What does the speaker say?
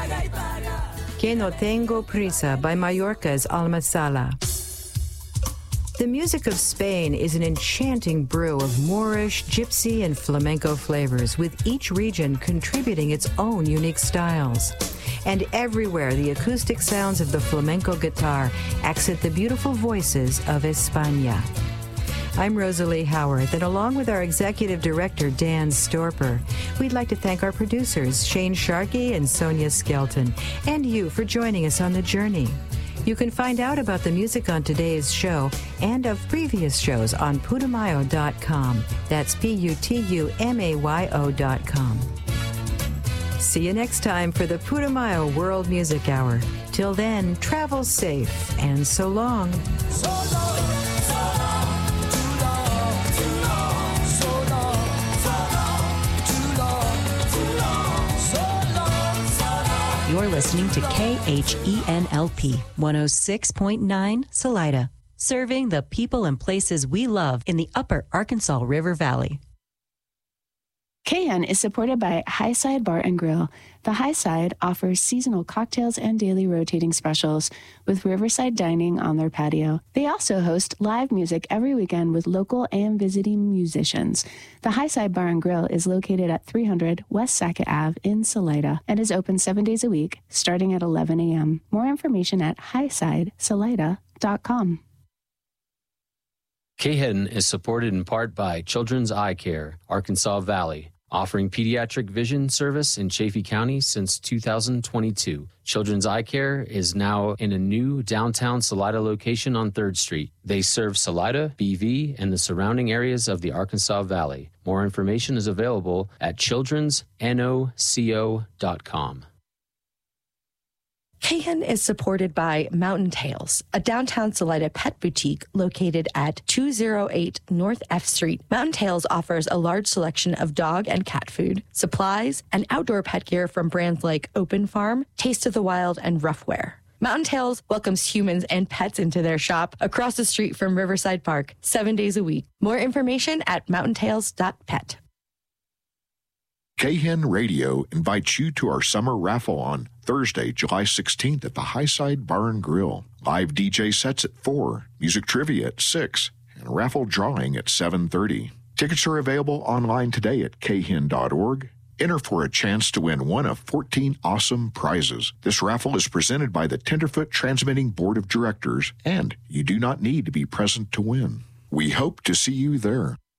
Que no tengo prisa by Mallorca's Alma Sala. The music of Spain is an enchanting brew of Moorish, gypsy, and flamenco flavors, with each region contributing its own unique styles. And everywhere, the acoustic sounds of the flamenco guitar accent the beautiful voices of España. I'm Rosalie Howard, and along with our executive director, Dan Storper, we'd like to thank our producers, Shane Sharkey and Sonia Skelton, and you for joining us on the journey. You can find out about the music on today's show and of previous shows on Putumayo.com. That's Putumayo.com. See you next time for the Putumayo World Music Hour. Till then, travel safe and so long. So long. You're listening to KHENLP 106.9 Salida, serving the people and places we love in the upper Arkansas River Valley. KN is supported by Highside Bar and Grill. The Highside offers seasonal cocktails and daily rotating specials with riverside dining on their patio. They also host live music every weekend with local and visiting musicians. The Highside Bar and Grill is located at 300 West Sackett Ave in Salida and is open 7 days a week, starting at 11 a.m. More information at highsidesalida.com. KHEN is supported in part by Children's Eye Care, Arkansas Valley, offering pediatric vision service in Chaffee County since 2022. Children's Eye Care is now in a new downtown Salida location on 3rd Street. They serve Salida, BV, and the surrounding areas of the Arkansas Valley. More information is available at childrensnoco.com. KHEN is supported by Mountain Tales, a downtown Salida pet boutique located at 208 North F Street. Mountain Tales offers a large selection of dog and cat food, supplies, and outdoor pet gear from brands like Open Farm, Taste of the Wild, and Roughwear. Mountain Tales welcomes humans and pets into their shop across the street from Riverside Park, 7 days a week. More information at mountaintales.pet. KHEN Radio invites you to our summer raffle on Thursday, July 16th at the Highside Bar and Grill. Live DJ sets at 4, music trivia at 6, and raffle drawing at 7:30. Tickets are available online today at khen.org. Enter for a chance to win one of 14 awesome prizes. This raffle is presented by the Tenderfoot Transmitting Board of Directors, and you do not need to be present to win. We hope to see you there.